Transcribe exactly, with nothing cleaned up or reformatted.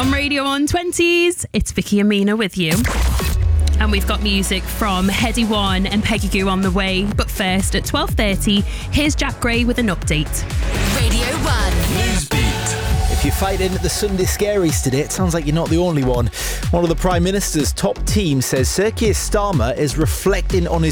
on Radio one twenties. It's Vicky and Mina with you. And we've got music from Heady One and Peggy Goo on the way. But first, at twelve thirty, here's Jack Gray with an update. Radio one. Newsbeat. If you're fighting the Sunday Scaries today, it sounds like you're not the only one. One of the Prime Minister's top team says Sir Keir Starmer is reflecting on his